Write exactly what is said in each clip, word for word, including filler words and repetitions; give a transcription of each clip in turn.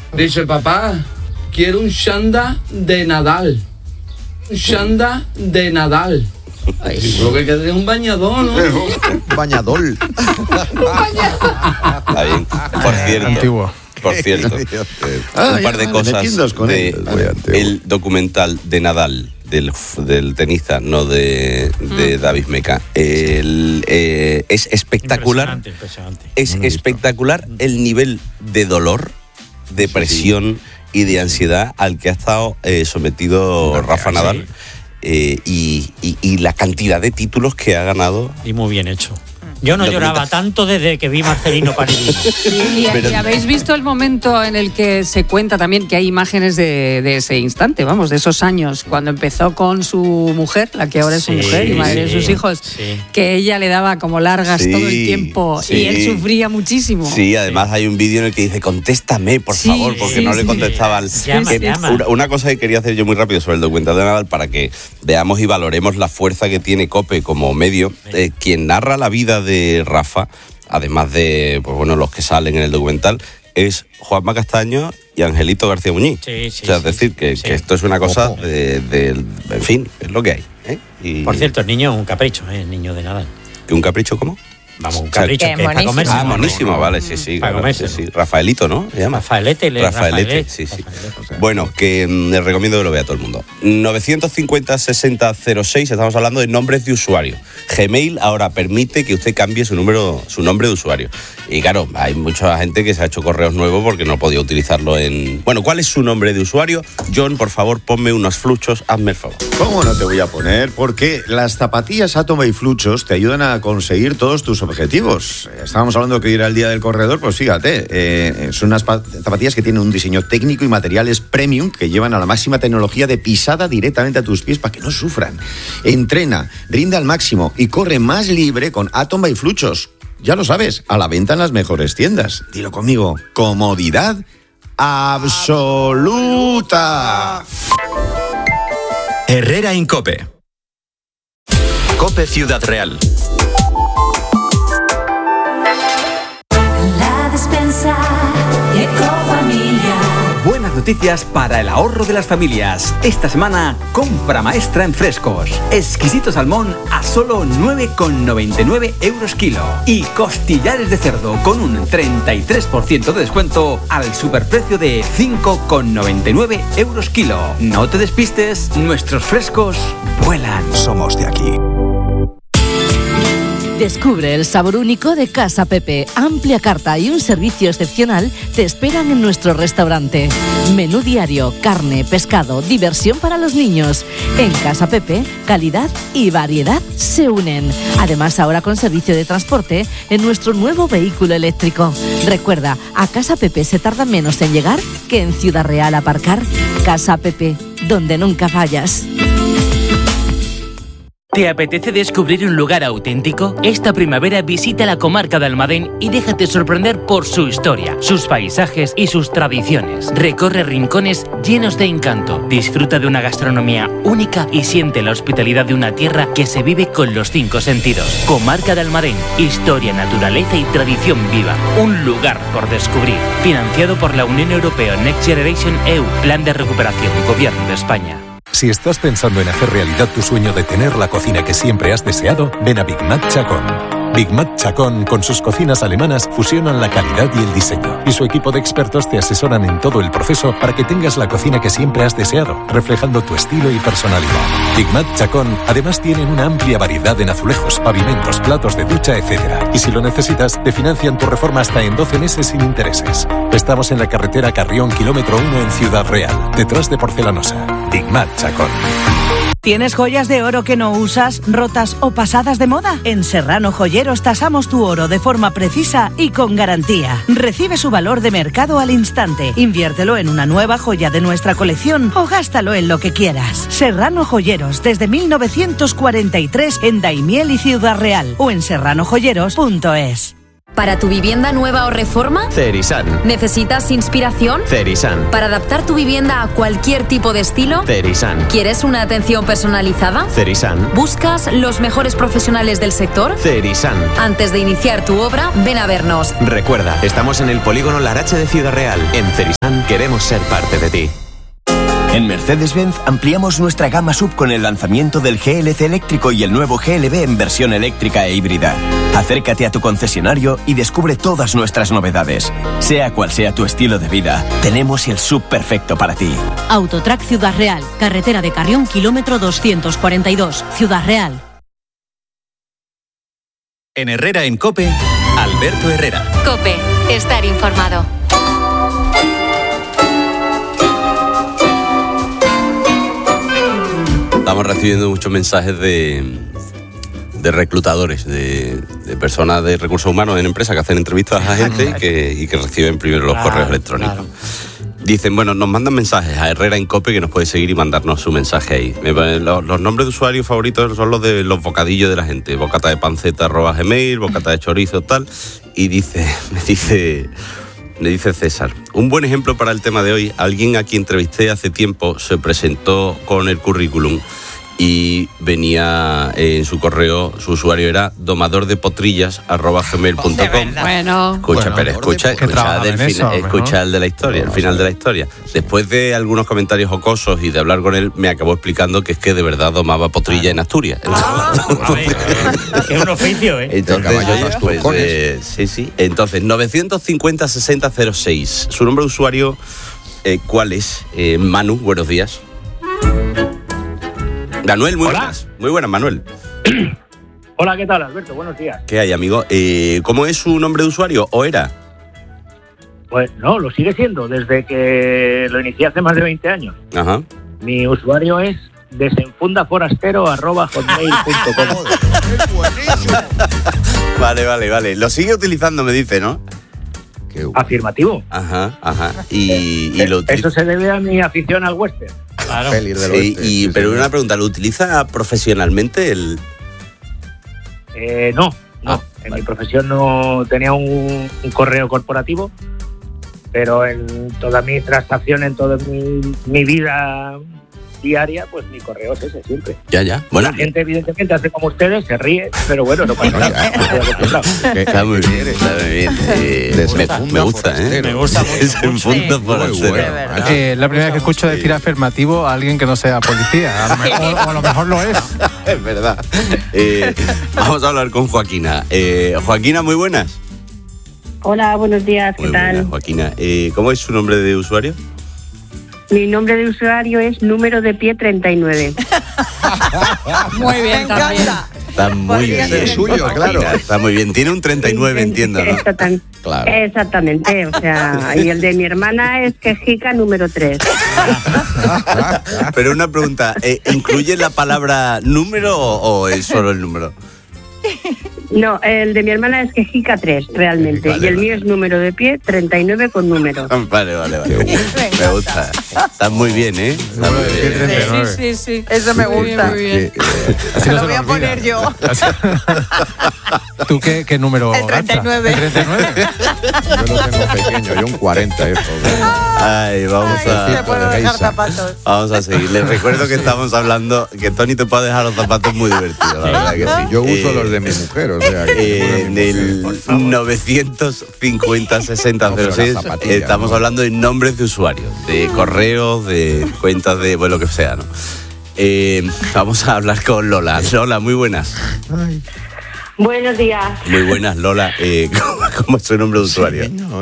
Dice, papá, quiero un Shanda de Nadal. Un Shanda de Nadal. Ay, lo que queda es un bañador, ¿no? Bañador. Está bien. Por cierto. Antiguo. Por cierto. Ah, un par de ya, cosas con de él. el documental de Nadal, del, del tenista, no de, de mm. David Meca. El, eh, es espectacular. Impresionante, impresionante. Es no espectacular el nivel de dolor, de presión sí. y de ansiedad al que ha estado eh, sometido no, Rafa Nadal. Sí. Eh, y, y, y la cantidad de títulos que ha ganado. Y muy bien hecho. Yo no lloraba tanto desde que vi Marcelino Parini. Y, y, y habéis visto el momento en el que se cuenta también que hay imágenes de, de ese instante, vamos, de esos años, cuando empezó con su mujer, la que ahora es sí, su mujer y madre sí, de sus hijos, sí. que ella le daba como largas sí, todo el tiempo sí. y él sufría muchísimo. Sí, además hay un vídeo en el que dice, contéstame, por sí, favor, porque sí, no le contestaban. Sí. Llama, que, llama. Una, una cosa que quería hacer yo muy rápido sobre el documental de Nadal, para que veamos y valoremos la fuerza que tiene COPE como medio. Eh, quien narra la vida de de Rafa, además de pues bueno los que salen en el documental, es Juanma Castaño y Angelito García Muñiz. Sí, sí, o sea, es sí, decir, que, sí. que esto es una cosa de, de, en fin, es lo que hay. ¿eh? Y, Por cierto, el niño es un capricho, ¿eh? El niño de Nadal. ¿Un capricho cómo? Vamos, un capricho que que es para comerse. Ah, monísimo, no, vale, sí, sí. Para claro, comerse. Sí, sí. Rafaelito, ¿no? ¿Se llama? Rafaelete. Rafaelete, Rafaelete, sí, sí. Rafaelete, o sea. Bueno, que mm, les recomiendo que lo vea todo el mundo. novecientos cincuenta sesenta cero seis, estamos hablando de nombres de usuario. Gmail ahora permite que usted cambie su número, su nombre de usuario. Y claro, hay mucha gente que se ha hecho correos nuevos porque no podía utilizarlo en... Bueno, ¿cuál es su nombre de usuario? John, por favor, ponme unos fluchos, hazme el favor. ¿Cómo no te voy a poner? Porque las zapatillas Atom y Fluchos te ayudan a conseguir todos tus objetivos. Estábamos hablando que hoy era el día del corredor, pues fíjate, eh, son unas zapatillas que tienen un diseño técnico y materiales premium que llevan a la máxima tecnología de pisada directamente a tus pies para que no sufran. Entrena, rinde al máximo y corre más libre con Atom by Fluchos. Ya lo sabes, a la venta en las mejores tiendas. Dilo conmigo, comodidad absoluta. Herrera en COPE. COPE Ciudad Real. La despensa Ecofamilia. Buenas noticias para el ahorro de las familias. Esta semana, compra maestra en frescos. Exquisito salmón a solo nueve con noventa y nueve euros kilo. Y costillares de cerdo con un treinta y tres por ciento de descuento al superprecio de cinco con noventa y nueve euros kilo. No te despistes, nuestros frescos vuelan. Somos de aquí. Descubre el sabor único de Casa Pepe. Amplia carta y un servicio excepcional te esperan en nuestro restaurante. Menú diario, carne, pescado, diversión para los niños. En Casa Pepe, calidad y variedad se unen. Además, ahora con servicio de transporte en nuestro nuevo vehículo eléctrico. Recuerda, a Casa Pepe se tarda menos en llegar que en Ciudad Real aparcar. Casa Pepe, donde nunca fallas. ¿Te apetece descubrir un lugar auténtico? Esta primavera visita la comarca de Almadén y déjate sorprender por su historia, sus paisajes y sus tradiciones. Recorre rincones llenos de encanto, disfruta de una gastronomía única y siente la hospitalidad de una tierra que se vive con los cinco sentidos. Comarca de Almadén, historia, naturaleza y tradición viva. Un lugar por descubrir. Financiado por la Unión Europea Next Generation E U, Plan de Recuperación, Gobierno de España. Si estás pensando en hacer realidad tu sueño de tener la cocina que siempre has deseado, ven a Big Mac Chacón. Big Mac Chacón, con sus cocinas alemanas, fusionan la calidad y el diseño. Y su equipo de expertos te asesoran en todo el proceso para que tengas la cocina que siempre has deseado, reflejando tu estilo y personalidad. Big Mac Chacón, además, tienen una amplia variedad en azulejos, pavimentos, platos de ducha, etcétera. Y si lo necesitas, te financian tu reforma hasta en doce meses sin intereses. Estamos en la carretera Carrión, kilómetro uno en Ciudad Real, detrás de Porcelanosa. Big Mac Chacón. ¿Tienes joyas de oro que no usas, rotas o pasadas de moda? En Serrano Joyeros tasamos tu oro de forma precisa y con garantía. Recibe su valor de mercado al instante. Inviértelo en una nueva joya de nuestra colección o gástalo en lo que quieras. Serrano Joyeros, desde mil novecientos cuarenta y tres en Daimiel y Ciudad Real o en serrano joyeros punto es. ¿Para tu vivienda nueva o reforma? Cerisan. ¿Necesitas inspiración? Cerisan. ¿Para adaptar tu vivienda a cualquier tipo de estilo? Cerisan. ¿Quieres una atención personalizada? Cerisan. ¿Buscas los mejores profesionales del sector? Cerisan. Antes de iniciar tu obra, ven a vernos. Recuerda, estamos en el polígono Larache de Ciudad Real, en Cerisan, que Queremos ser parte de ti. En Mercedes-Benz ampliamos nuestra gama sub con el lanzamiento del G L C eléctrico y el nuevo G L B en versión eléctrica e híbrida. Acércate a tu concesionario y descubre todas nuestras novedades. Sea cual sea tu estilo de vida, tenemos el sub perfecto para ti. Autotrack Ciudad Real, carretera de Carrión, kilómetro doscientos cuarenta y dos, Ciudad Real. En Herrera en COPE, Alberto Herrera. COPE, estar informado. Estamos recibiendo muchos mensajes de, de reclutadores, de, de personas de recursos humanos en empresas que hacen entrevistas a gente y que, y que reciben primero los Claro, correos electrónicos. claro. Dicen, bueno, nos mandan mensajes a Herrera en COPE, que nos puede seguir y mandarnos su mensaje ahí. Me ponen Los, los nombres de usuarios favoritos son los de los bocadillos de la gente. Bocata de panceta arroba gmail, bocata de chorizo, tal. Y dice, me dice... Me dice César, un buen ejemplo para el tema de hoy, alguien a quien entrevisté hace tiempo se presentó con el currículum y venía en su correo, su usuario era domador de potrillas arroba gmail punto com. Bueno, Escucha, bueno, pero escucha, que escucha, trabajan del en fina- eso, a lo escucha mejor. el de la historia, el final de la historia. Después de algunos comentarios jocosos y de hablar con él, me acabó explicando que es que de verdad domaba potrilla en Asturias. Es un oficio, ¿eh? Entonces, caballo oye, pues, eh, sí, sí. Entonces, novecientos cincuenta sesenta cero seis. Su nombre de usuario, eh, ¿cuál es? Eh, Manu, buenos días. Manuel, muy Hola. buenas. Muy buenas, Manuel. Hola, ¿qué tal, Alberto? Buenos días. ¿Qué hay, amigo? Eh, ¿Cómo es su nombre de usuario? ¿O era? Pues no, lo sigue siendo desde que lo inicié hace más de veinte años. Ajá. Mi usuario es desenfundaforastero arroba hotmail punto com. Vale, vale, vale. Lo sigue utilizando, me dice, ¿no? Afirmativo. Ajá, ajá. Y, y lo utiliza. Eso se debe a mi afición al western. Claro. Sí, y, pero una pregunta, ¿lo utiliza profesionalmente el...? Eh, no, no. Ah, en mi profesión no tenía un, un correo corporativo, pero en toda mi transacción, en toda mi, mi vida diaria, pues mi correo es ese siempre. Ya, ya. Bueno, La gente, evidentemente, hace como ustedes, se ríe, pero bueno, no pasa nada. Estoy acostumbrado. está muy bien, está muy bien. Eh, me, me gusta, ¿eh? Me gusta mucho. Desenfunda forastero. Eh, la primera vez que escucho decir afirmativo a alguien que no sea policía. A lo mejor, o a lo mejor lo es. Es verdad. Eh, vamos a hablar con Joaquina. Eh, Joaquina, muy buenas. Hola, buenos días, ¿qué Muy tal? buenas, Joaquina. Eh, ¿Cómo es su nombre de usuario? Mi nombre de usuario es número de pie treinta y nueve. muy bien también. Está muy bien. Es suyo, Joaquina, claro. Está muy bien. Tiene un treinta y nueve, entiendo, ¿no? Exactam- Claro. Exactamente, o sea, y el de mi hermana es quejica número tres. Pero una pregunta, eh, ¿incluye la palabra número o, o es solo el número? No, el de mi hermana es quejica tres, realmente, Vale, y el vale. mío es número de pie treinta y nueve con número. Vale, vale, vale. Me gusta. Está muy bien, ¿eh? Está muy bien. Sí, sí, sí. Eso me gusta. Muy bien. Así Lo no se voy a olvida. poner yo. ¿Tú qué, qué número? El treinta y nueve. ¿El treinta y nueve? Yo lo tengo pequeño, yo un cuarenta. Eso. Ay, vamos Ay, te a... puedo dejar zapatos. Vamos a seguir. Les recuerdo que estamos hablando que Tony te puede dejar los zapatos muy divertidos, la verdad que sí. Yo uso Eh, los de mi mujer, o sea, que eh, ninguno en de mi mujer. el novecientos cincuenta sesenta cero seis No, pero las zapatillas, estamos ¿no? hablando de nombres de usuarios, de correos, de cuentas de, bueno, lo que sea, ¿no? Eh, vamos a hablar con Lola. Lola, muy buenas. Buenos días. Muy buenas, Lola. Eh, ¿cómo, cómo es su nombre de usuario?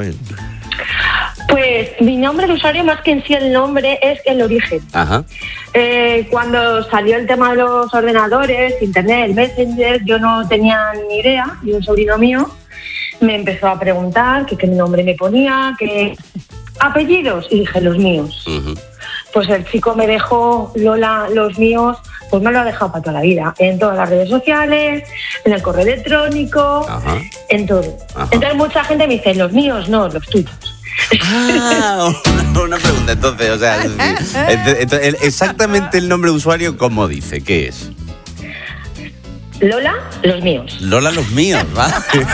Pues mi nombre de usuario, más que en sí el nombre, es el origen. Ajá. Eh, cuando salió el tema de los ordenadores, internet, el Messenger, yo no tenía ni idea, y un sobrino mío me empezó a preguntar que qué nombre me ponía, qué apellidos, y dije los míos. Ujú. Pues el chico me dejó Lola los míos, pues me lo ha dejado para toda la vida, en todas las redes sociales, en el correo electrónico, Ajá. en todo. Ajá. Entonces mucha gente me dice, los míos no, los tuyos. Ah, una, una pregunta entonces, o sea, es decir, ent- ent- el- exactamente el nombre de usuario, ¿cómo dice? ¿Qué es? Lola, los míos. Lola, los míos, ¿va?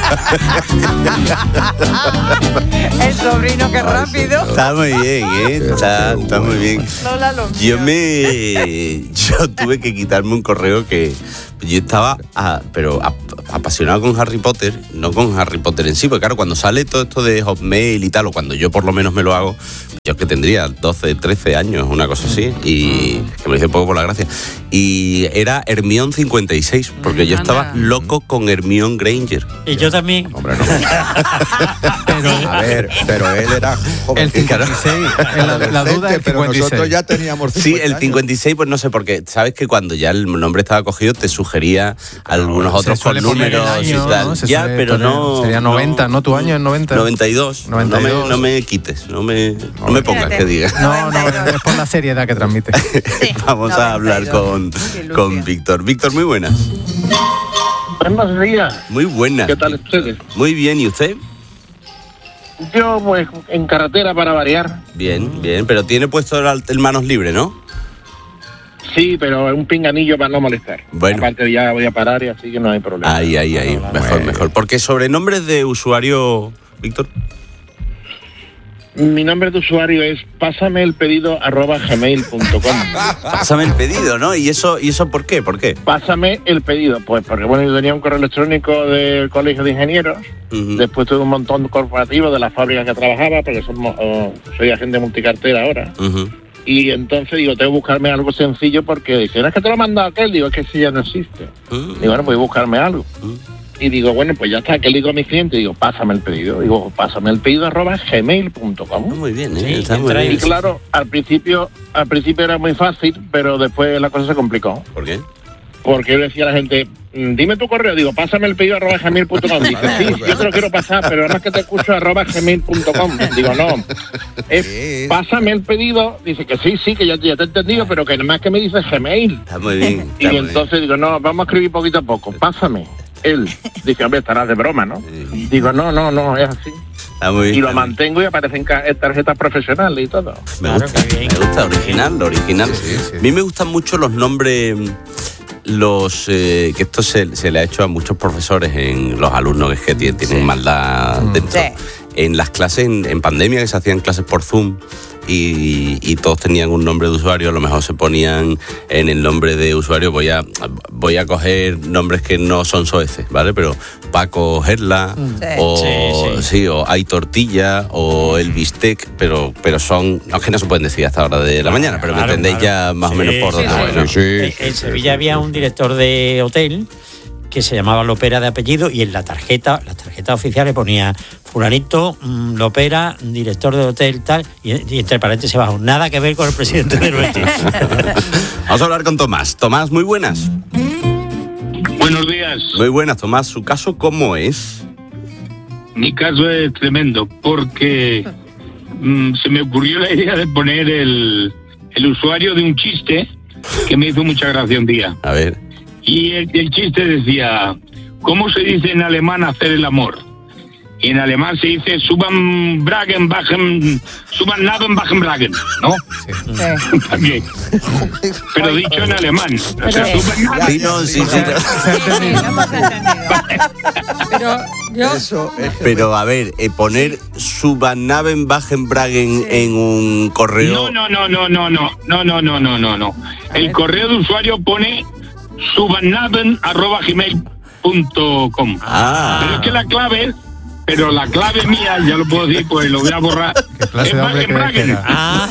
El sobrino, qué rápido. Está muy bien, ¿eh? Está, está muy bien. Lola, los Yo me... Yo tuve que quitarme un correo que... Yo estaba, ah, pero ap- apasionado con Harry Potter, no con Harry Potter en sí, porque claro, cuando sale todo esto de Hotmail y tal, o cuando yo por lo menos me lo hago, yo que tendría doce, trece años, una cosa así, y que me lo hice un poco por la gracia. Y era Hermione cincuenta y seis, porque yo estaba loco con Hermione Granger. Y yo también. Hombre, no. pero, a ver, pero él era joven. El cincuenta y seis, la, la duda es el pero cincuenta y seis. nosotros ya teníamos Sí, el cincuenta y seis, pues no sé, porque sabes que cuando ya el nombre estaba cogido te sugería algunos Se otros con suele poner el números año, y tal. ¿no? Se Ya, suele pero poner- no. Sería noventa, ¿no? ¿Tu año es noventa? noventa y dos. noventa y dos. No, me, no me quites, no me, no me pongas que diga. No, no, es por la seriedad que transmite. Vamos a hablar con, con Víctor. Víctor, muy buenas. Buenos días. Muy buenas. ¿Qué tal ustedes? Muy bien, ¿y usted? Yo, pues, en carretera para variar. Bien, bien, pero tiene puesto el, el manos libres, ¿no? Sí, pero es un pinganillo para no molestar. Bueno. Aparte ya voy a parar y así que no hay problema. Ahí, ahí, ahí. Mejor, mejor. Porque sobre nombres de usuario, Víctor. Mi nombre de usuario es pásame el pedido arroba gmail punto com. Pásame el pedido, ¿no? ¿Y eso, y eso por qué? ¿Por qué? Pásame el pedido, pues porque bueno, yo tenía un correo electrónico del Colegio de Ingenieros, Uh-huh. después tuve un montón de corporativos de las fábricas que trabajaba, porque somos, oh, soy agente multicartera ahora. Uh-huh. Y entonces digo, tengo que buscarme algo sencillo porque dicen, es que te lo ha mandado aquel, digo, es que ese ya no existe. Uh-huh. Digo, bueno, pues voy a buscarme algo. Uh-huh. Y digo, bueno, pues ya está, que le digo a mi cliente, digo, pásame el pedido. Digo, pásame el pedido arroba gmail punto com. Muy bien, ¿eh? Sí, Está muy bien. y claro, al principio, al principio era muy fácil, pero después la cosa se complicó. ¿Por qué? Porque yo le decía a la gente, dime tu correo, digo, pásame el pedido arroba gmail punto com. Dice, sí, yo te lo quiero pasar, pero además que te escucho arroba gmail punto com. Digo, no, es, pásame el pedido. Dice que sí, sí, que ya, ya te he entendido, pero que nada más que me dice Gmail. Está muy bien. Y entonces digo, no, vamos a escribir poquito a poco, pásame. Él dice, hombre, estarás de broma, ¿no? Digo, no, no, no, es así. Está muy bien. Y lo mantengo y aparecen ca- tarjetas profesionales y todo. Me gusta, me gusta, original, lo original. A mí me gustan mucho los nombres, los eh, que esto se, se le ha hecho a muchos profesores, en los alumnos que, es que tienen, tienen maldad dentro. Sí. En las clases, en, en pandemia, que se hacían clases por Zoom, y, y todos tenían un nombre de usuario, a lo mejor se ponían en el nombre de usuario, voy a voy a coger nombres que no son soeces, ¿vale? Pero Paco Gerla, Sí. o Sí, sí, sí. o Hay Tortilla, o El Bistec, pero, pero son, no, es que no se pueden decir hasta hora de la mañana, pero Claro, me entendéis claro. ya más Sí, o menos por sí, dónde sí. voy, ¿no? En- En Sevilla había un director de hotel que se llamaba Lopera de apellido y en la tarjeta, la tarjeta oficial le ponía fulanito, mm, Lopera, director de hotel, tal, y, y entre paréntesis abajo, nada que ver con el presidente del Betis. Vamos a hablar con Tomás. Tomás, muy buenas. Buenos días. Muy buenas, Tomás. ¿Su caso cómo es? Mi caso es tremendo porque mm, se me ocurrió la idea de poner el, el usuario de un chiste que me hizo mucha gracia un día. A ver. Y el, el chiste decía, ¿cómo se dice en alemán hacer el amor? Y en alemán se dice suban bragen, bajen, suban naben, bajen bragen, ¿no? También. Pero dicho en alemán. O sea, suban naben. Sí, no, sí, sí. Pero yo... Pero a ver, eh, poner Subanaven Bajenbragen en un correo. No, no, no, no, no, no, no, no, no, no, no. El correo de usuario pone subanaven arroba gmail punto com. Ah. Pero es que la clave, pero la clave mía, ya lo puedo decir, pues lo voy a borrar. ¿Qué clase Es de hombre crees que Bagenbragen. era? Ah,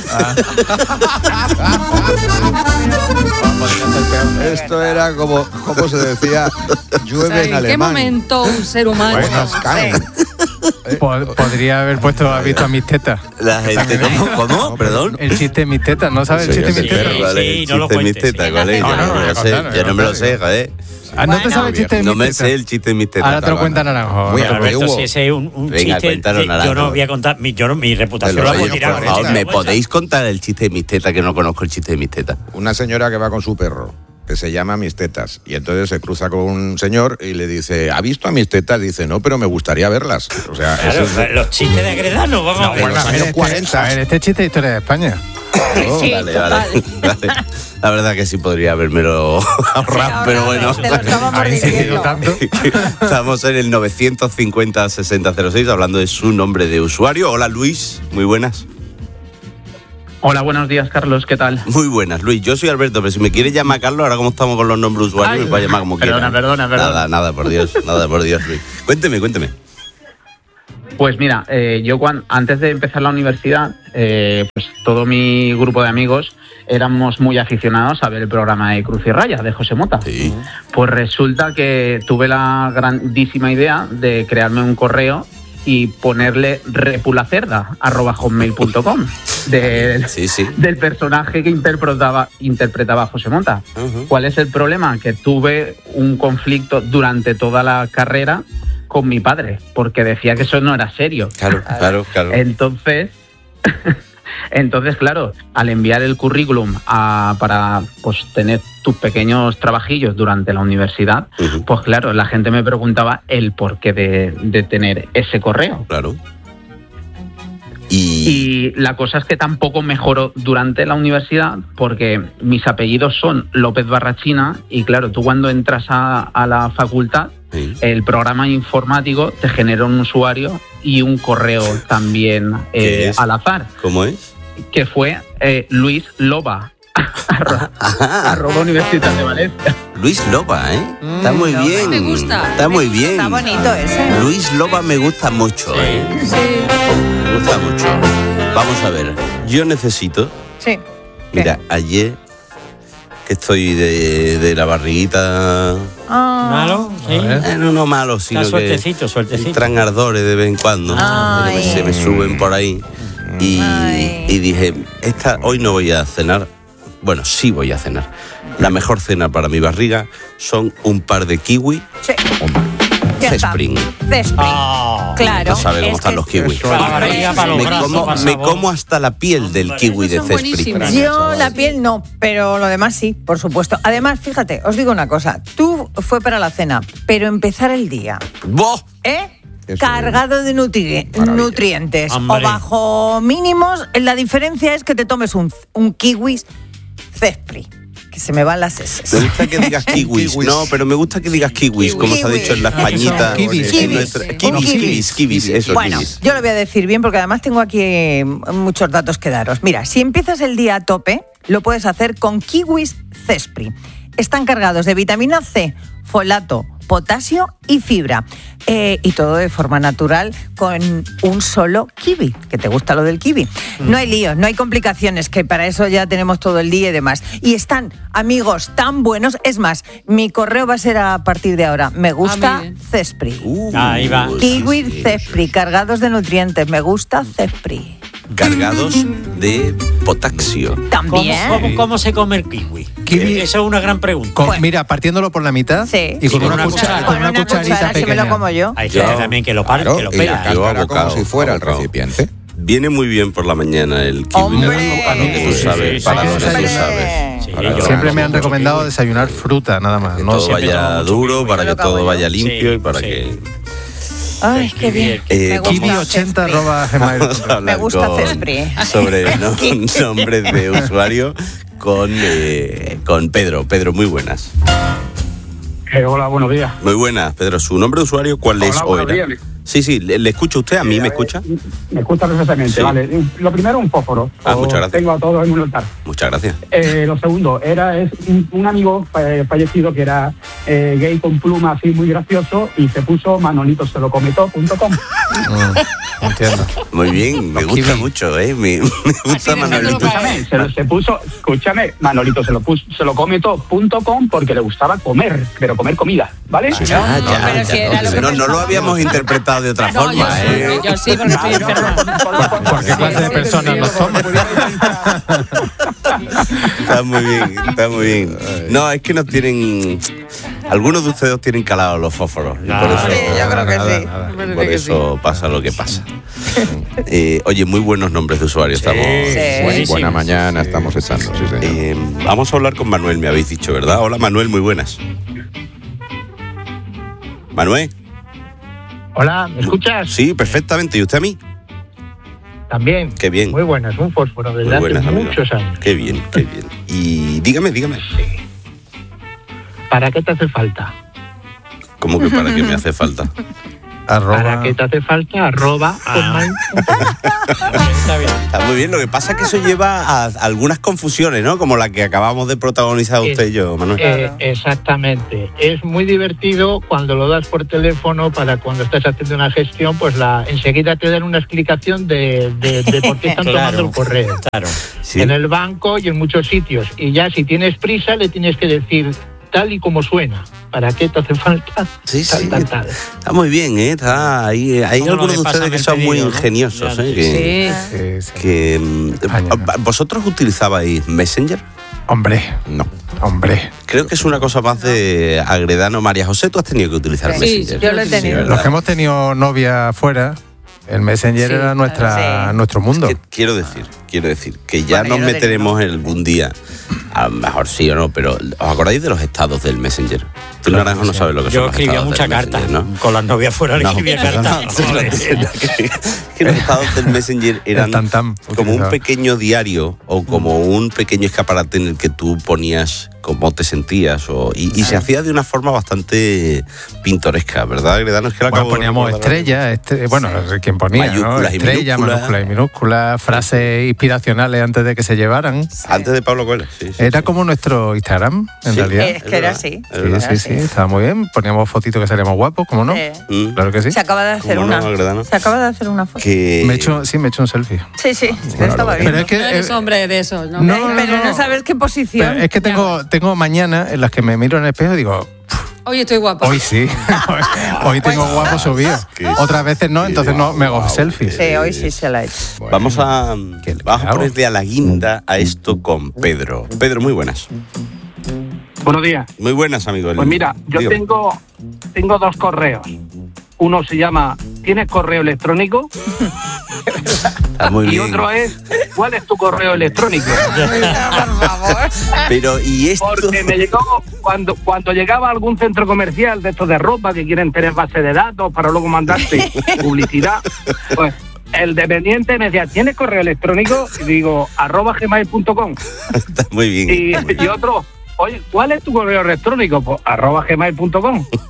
Esto era como, ¿cómo se decía? O Llueve sea, en ¿en qué alemán. momento un ser humano... Buenas caen. Po- Podría haber puesto, has visto a mis tetas. La gente, ¿cómo? ¿Cómo? Perdón. El chiste de mis tetas, ¿no sabes el Sí, chiste de mis sí, tetas? ¿cuál es el Sí, no lo chiste de mis cuentes, tetas? sí. ¿Cuál es? No, Yo no, no me no, lo no, sé. no, no, Yo no me lo no, sé, joder. Ah, ¿no te sabes el chiste de mis No me tetas? sé el chiste de mis tetas. Ahora te lo cuenta Naranjo. Muy Venga, bien. Alberto, Hugo. si ese es un, un Venga, chiste, cuéntalo, de- yo Naranjo. no voy a contar, mi, yo no- mi reputación Pero la oye, puedo tirar. por Por favor, por ¿me vuestra. podéis contar el chiste de mis tetas? Que no conozco el chiste de mis tetas. Una señora que va con su perro, que se llama Mis Tetas, y entonces se cruza con un señor y le dice, ¿ha visto a mis tetas? Dice, no, pero me gustaría verlas. O sea, Claro, eso es- los chistes de Agredano, vamos a ver. bueno, años Este- cuarenta. A ver, este chiste de historia de España. Sí, Vale, total. vale, vale. La verdad que sí podría habérmelo ahorrado, pero bueno. Te lo estábamos Ha insistido diciendo. tanto. Estamos en el novecientos cincuenta sesenta cero seis hablando de su nombre de usuario. Hola Luis, muy buenas. Hola, buenos días, Carlos, ¿qué tal? Muy buenas, Luis. Yo soy Alberto, pero si me quieres llamar Carlos, ahora como estamos con los nombres usuarios, Ay, me puedes llamar como quieras. perdona, perdona, perdona. Nada, nada, por Dios, nada, por Dios, Luis. Cuénteme, cuénteme. Pues mira, eh, yo cuando, antes de empezar la universidad, eh, pues todo mi grupo de amigos éramos muy aficionados a ver el programa de Cruz y Raya, de José Mota. Sí. Pues resulta que tuve la grandísima idea de crearme un correo y ponerle repulacerda arroba hotmail punto com del, sí, sí. del personaje que interpretaba, interpretaba José Mota. Uh-huh. ¿Cuál es el problema? Que tuve un conflicto durante toda la carrera con mi padre, porque decía que eso no era serio. Claro, claro, claro. Entonces, entonces claro, al enviar el currículum a, para pues, tener tus pequeños trabajillos durante la universidad, uh-huh. pues claro, la gente me preguntaba el porqué de, de tener ese correo. Claro. Y... y la cosa es que tampoco mejoró durante la universidad porque mis apellidos son López Barrachina y claro, tú cuando entras a, a la facultad, sí. el programa informático te genera un usuario y un correo también eh, al azar. ¿Cómo es? Que fue eh, Luis Loba. Arroba Universidad de Valencia. Luis Loba, ¿eh? Mm, Está muy no, bien. Me gusta. Está muy bien. Está bonito ese. Luis Loba me gusta mucho, ¿eh? Sí. Me gusta mucho. Vamos a ver. Yo necesito. Sí. Mira, ayer que estoy de, de la barriguita. Ah. ¿Malo? Sí. Eh, no, no malo, sino suertecito, que suertecito. entran ardores de vez en cuando. Ay. Se me suben por ahí. Y, y dije, esta, hoy no voy a cenar. Bueno, sí voy a cenar. La mejor cena para mi barriga son un par de kiwi. Sí. Cespring. Cespring. Oh. Claro. No sabe cómo están los kiwis. Me como, me como hasta la piel del kiwi de Cespring. Yo la piel no, pero lo demás sí, por supuesto. Además, fíjate, os digo una cosa. Tú fue para la cena, pero empezar el día. ¡Boh! ¿Eh? Cargado de nutri nutrientes. Hombre. O bajo mínimos, la diferencia es que te tomes un, un kiwi Cespri, que se me van las eses. Me gusta que digas kiwis. No, pero me gusta que digas kiwis, como se ha dicho en la Españita. Kiwis. Kiwis, kiwis, kiwis, eso, Bueno, kiwis. yo lo voy a decir bien porque además tengo aquí muchos datos que daros. Mira, si empiezas el día a tope, lo puedes hacer con kiwis Cespri. Están cargados de vitamina C, folato, potasio y fibra. Eh, y todo de forma natural con un solo kiwi, que te gusta lo del kiwi. Mm. No hay líos, no hay complicaciones, que para eso ya tenemos todo el día y demás. Y están, amigos, tan buenos. Es más, mi correo va a ser a partir de ahora. Me gusta Ah, Cespri. Uh, Ahí va. Kiwi sí, sí, Cespri, cargados de nutrientes. Me gusta Cespri. Cargados de potasio. También. ¿Cómo, cómo, cómo se come el kiwi? Kiwi. Esa es una gran pregunta. Con- Pues- mira, partiéndolo por la mitad Sí. y con Sí, una, con una cuchara, cuchara. con una Con una cucharita cuchara, si me pequeña. lo como yo. Hay gente Yo- también que lo parte, Claro, que lo y pega. la cáscara como abocado, si fuera el abocado. recipiente. Viene muy bien por la mañana el kiwi. ¡Hombre! Para lo que tú sabes, Sí, para sí, lo que sí, tú sí. sabes. Sí, Para yo- lo Siempre que- me han recomendado desayunar fruta, nada más. que No todo siempre vaya tomo mucho duro, kiwi. para que Lo acabo todo yo. vaya limpio Sí, y para sí. que... Ay, qué bien. Eh, Me gusta kiwi ochenta Cespri. arroba gmail punto com. Vamos a hablar Me gusta con- Cespri. sobre no, nombres de usuario con, eh, con Pedro. Pedro, muy buenas. Eh, hola, buenos días. Muy buenas, Pedro. ¿Su nombre de usuario cuál es Hola, o buenos era? días. Sí, sí, ¿le, le escucha usted? ¿A mí me escucha? Me escucha perfectamente, Sí. vale. Lo primero, un fósforo. Ah, Os muchas gracias. Tengo a todos en un altar. Muchas gracias. Eh, lo segundo, era es un, un amigo eh, fallecido que era eh, gay con pluma así muy gracioso y se puso manolitoselocometó punto com. Mm, entiendo. Muy bien, me gusta mucho, ¿eh? Me, me gusta Manuelito. Escúchame, se, lo- se puso, escúchame, Manolito se lo puso, se lo cometo punto com porque le gustaba comer, pero comer comida, ¿vale? Ah, ya, ya, Pero si ya. era lo que No, no lo habíamos interpretado de otra No, forma, yo sí, ¿eh? yo sí, porque estoy enferma. ¿Por qué clase de personas nos somos? Está muy bien, está muy bien. No, es que nos tienen... Algunos de ustedes tienen calados los fósforos. Y por eso, Sí, yo creo que Nada, sí. nada. Parece por que eso pasa lo que pasa. Eh, oye, muy buenos nombres de usuario. Estamos... Sí. Buenísimo. Buena mañana, estamos echando, sí, señor. Eh, vamos a hablar con Manuel, me habéis dicho, ¿verdad? Hola, Manuel, muy buenas. Manuel. Hola, ¿me escuchas? Sí, perfectamente. ¿Y usted a mí? También. Qué bien. Muy buenas, un fósforo desde Muy buenas, hace amigo. muchos años. Qué bien, qué bien. Y dígame, dígame. ¿Para qué te hace falta? ¿Cómo que para qué me hace falta? Arroba... ¿Para qué te hace falta? Arroba hotmail. Está bien. Está muy bien. Lo que pasa es que eso lleva a algunas confusiones, ¿no? Como la que acabamos de protagonizar usted y yo, Manuel. Eh, exactamente. Es muy divertido cuando lo das por teléfono para cuando estás haciendo una gestión, pues la enseguida te dan una explicación de, de, de por qué están Claro, tomando el correo. Claro. Sí. En el banco y en muchos sitios. Y ya si tienes prisa le tienes que decir tal y como suena. ¿Para qué te hace falta? Sí, tal, sí. tal, tal. Está muy bien, ¿eh? Está ahí, hay Como lo algunos de de ustedes pásame que el son muy pedido, ¿no? ingeniosos, Ya, ¿eh? Sí. Que, Sí, sí. que, mm, España. ¿Vosotros utilizabais Messenger? Hombre, No. hombre. Creo que es una cosa más de Agredano. María José, tú has tenido que utilizar Sí, Messenger. yo lo he tenido. ¿verdad? Los que hemos tenido novia fuera, el Messenger Sí, era nuestra, sí. nuestro mundo. Que quiero decir, quiero decir que ya Bueno, nos yo lo meteremos tenía, algún día, a lo mejor sí o no, pero ¿os acordáis de los estados del Messenger? Tú, Claro, Naranjo, no sí. sabes lo que Yo son los escribía estados muchas del cartas. Messenger, ¿no? Con las novias fuera le No, escribía pero cartas. no, Joder. que los estados del Messenger eran El tam-tam como un utilizaba. pequeño diario o como un pequeño escaparate en el que tú ponías cómo te sentías o, y, y se hacía de una forma bastante pintoresca, ¿verdad, Agredano? Es que lo Bueno, acabo de poníamos recordar. estrellas, estre- bueno, quien ponía, ¿no? Mayúsculas y Estrellas, minúsculas. mayúsculas y minúsculas, frases inspiracionales antes de que se llevaran. Antes de Pablo Coelho, sí. sí, Era sí. como nuestro Instagram, en Sí. realidad. Es que era así. Es Sí, verdad. sí, sí, estaba muy bien. Poníamos fotitos que salíamos guapos, ¿cómo no? Sí. Mm. Claro que sí. Se acaba de hacer ¿Cómo no, una. Agredano? Se acaba de hacer una foto. Que... Me he hecho, sí, me he hecho un selfie. Sí, sí, Bueno, estaba pero bien. es que, No eres eh, hombre de esos, ¿no? no, no, Pero no, no. sabes qué posición. Pero es que tengo, tengo mañanas en las que me miro en el espejo y digo, Oye, estoy guapa. hoy sí, hoy, hoy tengo guapo subido. Otras veces no, entonces no me hago selfies. Sí, hoy sí se la ha hecho. Vamos a, ¿Qué le vamos a hago? ponerle a la guinda a esto con Pedro. Pedro, muy buenas. Buenos días. Muy buenas, amigo. Pues mira, yo Dígame. tengo, tengo dos correos. Uno se llama ¿tienes correo electrónico? Está muy y bien. otro es ¿cuál es tu correo electrónico? Por favor. Pero, ¿y esto? Porque me llegó cuando cuando llegaba a algún centro comercial de estos de ropa que quieren tener base de datos para luego mandarte publicidad, pues el dependiente me decía, ¿tienes correo electrónico? Y digo, arroba gmail punto com. Está muy bien. Y, está muy bien. y otro, oye, ¿cuál es tu correo electrónico? Pues arroba gmail punto com.